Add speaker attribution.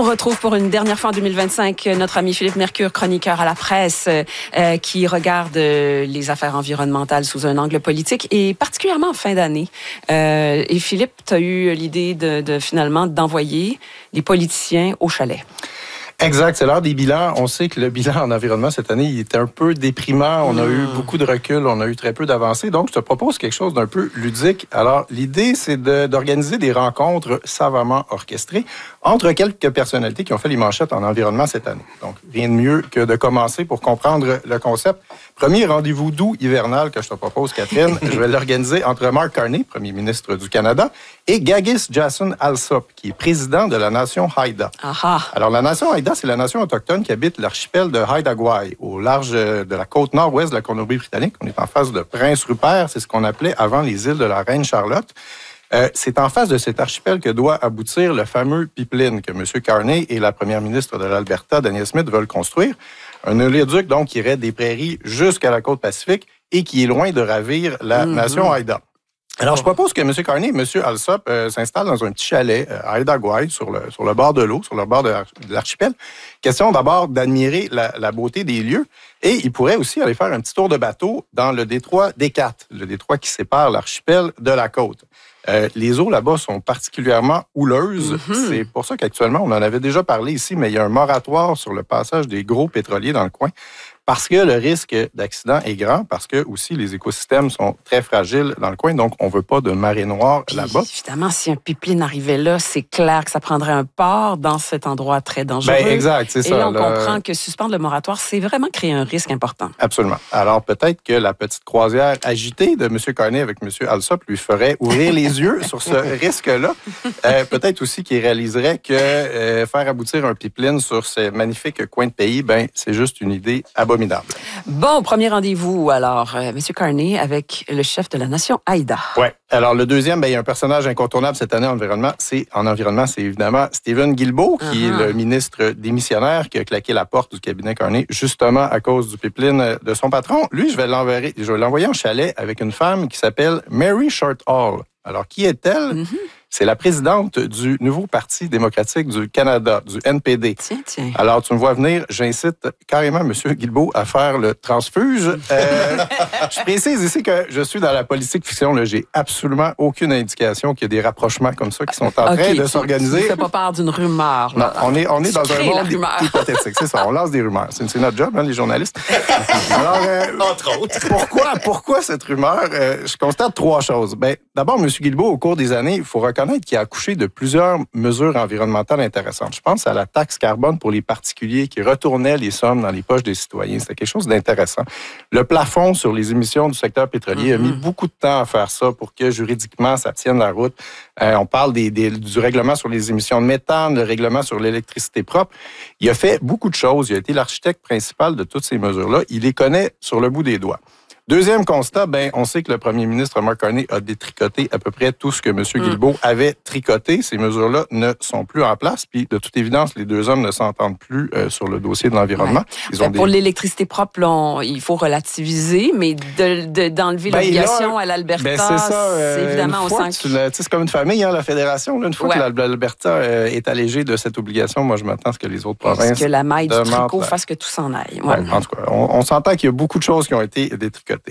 Speaker 1: retrouve pour une dernière fois en 2025 notre ami Philippe Mercure, chroniqueur à la presse, qui regarde les affaires environnementales sous un angle politique et particulièrement en fin d'année. Et Philippe, tu as eu l'idée finalement d'envoyer les politiciens au chalet.
Speaker 2: Exact, c'est l'heure des bilans. On sait que le bilan en environnement cette année, il était un peu déprimant. On a eu beaucoup de recul, on a eu très peu d'avancées. Donc, je te propose quelque chose d'un peu ludique. Alors, l'idée, c'est d'organiser des rencontres savamment orchestrées entre quelques personnalités qui ont fait les manchettes en environnement cette année. Donc, rien de mieux que de commencer pour comprendre le concept. Premier rendez-vous doux hivernal que je te propose, Catherine. Je vais l'organiser entre Mark Carney, premier ministre du Canada, et Gagis Jason Alsop, qui est président de la nation Haida.
Speaker 1: Aha.
Speaker 2: Alors, la nation Haida, c'est la nation autochtone qui habite l'archipel de Haida Gwaii, au large de la côte nord-ouest de la Colombie-Britannique. On est en face de Prince Rupert, c'est ce qu'on appelait avant les îles de la Reine-Charlotte. C'est en face de cet archipel que doit aboutir le fameux pipeline que M. Carney et la première ministre de l'Alberta, Danielle Smith, veulent construire. Un oléoduc, donc, qui irait des prairies jusqu'à la côte Pacifique et qui est loin de ravir la nation Haida. Alors, je propose que M. Carney et M. Alsop s'installent dans un petit chalet à Haida Gwaii, sur le bord de l'eau, sur le bord de l'archipel. Question d'abord d'admirer la beauté des lieux. Et ils pourraient aussi aller faire un petit tour de bateau dans le détroit d'Ekat, le détroit qui sépare l'archipel de la côte. Les eaux là-bas sont particulièrement houleuses. C'est pour ça qu'actuellement, on en avait déjà parlé ici, mais il y a un moratoire sur le passage des gros pétroliers dans le coin. Parce que le risque d'accident est grand, parce que aussi les écosystèmes sont très fragiles dans le coin, donc on veut pas de marée noire là-bas.
Speaker 1: Évidemment, si un pipeline arrivait là, c'est clair que ça prendrait un port dans cet endroit très dangereux.
Speaker 2: Ben, exact, c'est ça.
Speaker 1: Et là, on comprend que suspendre le moratoire, c'est vraiment créer un risque important.
Speaker 2: Absolument. Alors peut-être que la petite croisière agitée de M. Carney avec M. Alsop lui ferait ouvrir les yeux sur ce risque-là. Peut-être aussi qu'il réaliserait que faire aboutir un pipeline sur ces magnifiques coins de pays, ben c'est juste une idée abominable.
Speaker 1: Bon, premier rendez-vous, alors, M. Carney avec le chef de la nation Haida.
Speaker 2: Oui. Alors, le deuxième, il y a un personnage incontournable cette année en environnement, c'est évidemment Stephen Guilbeault, qui est le ministre démissionnaire qui a claqué la porte du cabinet Carney, justement à cause du pipeline de son patron. Lui, je vais l'envoyer en chalet avec une femme qui s'appelle Mary Shortall. Alors, qui est-elle? C'est la présidente du nouveau Parti démocratique du Canada, du NPD.
Speaker 1: Tiens.
Speaker 2: Alors, tu me vois venir, j'incite carrément M. Guilbeault à faire le transfuge. Je précise ici que je suis dans la politique fiction. Là, j'ai absolument aucune indication qu'il y a des rapprochements comme ça qui sont en train de s'organiser.
Speaker 1: Tu ne fais pas part d'une rumeur.
Speaker 2: Là. Non, on est dans un monde hypothétique. C'est ça, on lance des rumeurs. C'est notre job, les journalistes. Alors,
Speaker 3: entre autres.
Speaker 2: Pourquoi cette rumeur? Je constate trois choses. D'abord, M. Guilbeault, au cours des années, il faut reconnaître qu'il a accouché de plusieurs mesures environnementales intéressantes. Je pense à la taxe carbone pour les particuliers qui retournait les sommes dans les poches des citoyens. C'était quelque chose d'intéressant. Le plafond sur les émissions du secteur pétrolier a mis beaucoup de temps à faire ça pour que juridiquement ça tienne la route. On parle du règlement sur les émissions de méthane, le règlement sur l'électricité propre. Il a fait beaucoup de choses. Il a été l'architecte principal de toutes ces mesures-là. Il les connaît sur le bout des doigts. Deuxième constat, on sait que le premier ministre Mark Carney a détricoté à peu près tout ce que M. Guilbeault avait tricoté. Ces mesures-là ne sont plus en place. Puis, de toute évidence, les deux hommes ne s'entendent plus sur le dossier de l'environnement.
Speaker 1: Pour l'électricité propre, il faut relativiser, mais d'enlever l'obligation à l'Alberta, c'est évidemment au sens...
Speaker 2: C'est comme une famille, la fédération. Là, une fois que l'Alberta est allégée de cette obligation, moi, je m'attends à ce que les autres provinces...
Speaker 1: Que la maille du tricot fasse que tout s'en aille.
Speaker 2: Ouais, en tout cas, on s'entend qu'il y a beaucoup de choses qui ont été détricotées.